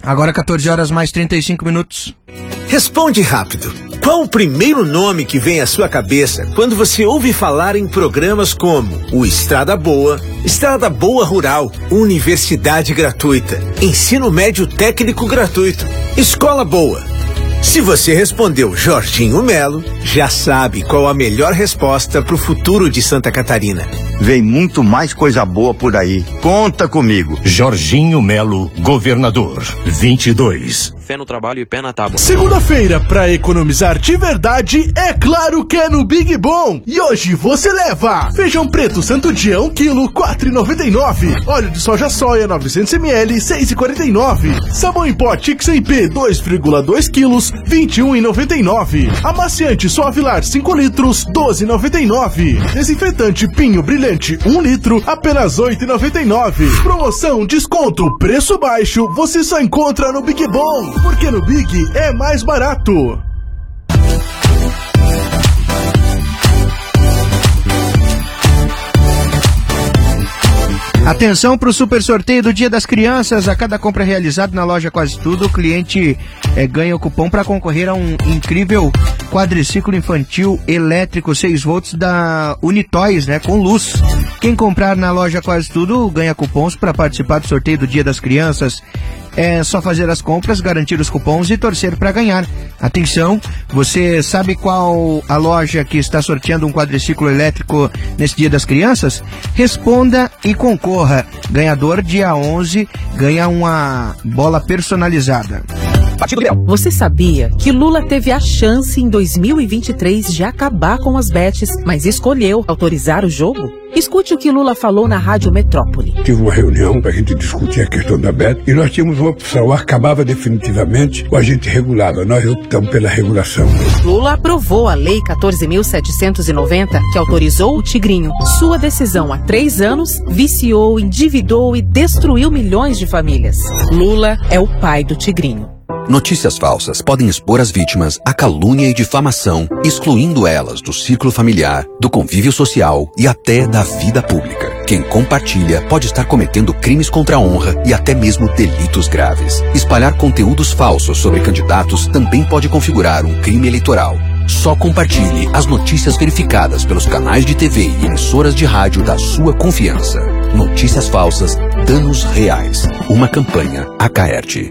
Agora 14 horas mais 35 minutos. Responde rápido. Qual o primeiro nome que vem à sua cabeça quando você ouve falar em programas como o Estrada Boa Rural, Universidade Gratuita, Ensino Médio Técnico Gratuito, Escola Boa? Se você respondeu Jorginho Melo, já sabe qual a melhor resposta para o futuro de Santa Catarina. Vem muito mais coisa boa por aí. Conta comigo. Jorginho Melo, governador. 22. Fé no trabalho e pé na tábua. Segunda-feira, pra economizar de verdade, é claro que é no Big Bom. E hoje você leva feijão preto Santo Dia 1 kg, 4,99. Óleo de soja soia 900 ml, 6,49. Sabão em pó Tix-P 2,2 kg, 21,99. Amaciante Suavilar 5 litros, 12,99. Desinfetante Pinho Brilhante 1 litro, apenas 8,99. Promoção, desconto, preço baixo, você só encontra no Big Bom. Porque no Big é mais barato. Atenção para o super sorteio do Dia das Crianças. A cada compra realizada na loja Quase Tudo, o cliente ganha o cupom para concorrer a um incrível quadriciclo infantil elétrico 6 volts da Unitoys, com luz. Quem comprar na loja Quase Tudo ganha cupons para participar do sorteio do Dia das Crianças. É só fazer as compras, garantir os cupons e torcer para ganhar. Atenção, você sabe qual a loja que está sorteando um quadriciclo elétrico nesse Dia das Crianças? Responda e concorra. Ganhador, dia 11, ganha uma bola personalizada. Você sabia que Lula teve a chance em 2023 de acabar com as bets, mas escolheu autorizar o jogo? Escute o que Lula falou na Rádio Metrópole. Tive uma reunião para a gente discutir a questão da bet e nós tínhamos uma opção, acabava definitivamente ou a gente regulava. Nós optamos pela regulação. Lula aprovou a Lei 14.790, que autorizou o Tigrinho. Sua decisão há 3 anos viciou, endividou e destruiu milhões de famílias. Lula é o pai do Tigrinho. Notícias falsas podem expor as vítimas à calúnia e difamação, excluindo elas do círculo familiar, do convívio social e até da vida pública. Quem compartilha pode estar cometendo crimes contra a honra e até mesmo delitos graves. Espalhar conteúdos falsos sobre candidatos também pode configurar um crime eleitoral. Só compartilhe as notícias verificadas pelos canais de TV e emissoras de rádio da sua confiança. Notícias falsas, danos reais. Uma campanha Acaerte.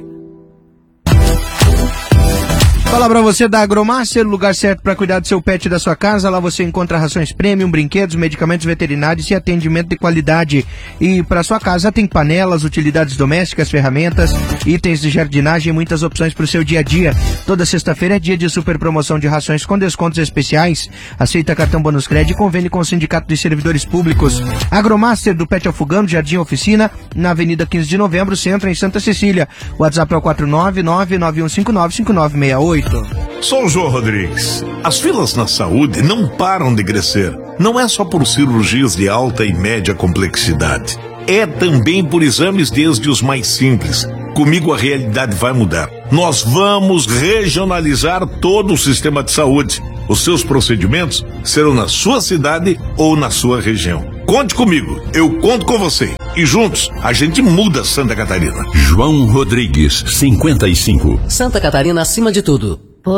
Falar pra você da Agromaster, lugar certo para cuidar do seu pet e da sua casa. Lá você encontra rações premium, brinquedos, medicamentos veterinários e atendimento de qualidade. E para sua casa tem panelas, utilidades domésticas, ferramentas, itens de jardinagem e muitas opções para o seu dia a dia. Toda sexta-feira é dia de super promoção de rações com descontos especiais. Aceita cartão bônus crédito e convênio com o Sindicato de Servidores Públicos. Agromaster do Pet Afogando, Jardim Oficina, na Avenida 15 de Novembro, Centro, em Santa Cecília. O WhatsApp é o 49991595968. Sou o João Rodrigues. As filas na saúde não param de crescer. Não é só por cirurgias de alta e média complexidade. É também por exames desde os mais simples. Comigo a realidade vai mudar. Nós vamos regionalizar todo o sistema de saúde. Os seus procedimentos serão na sua cidade ou na sua região. Conte comigo, eu conto com você. E juntos, a gente muda Santa Catarina. João Rodrigues, 55. Santa Catarina acima de tudo.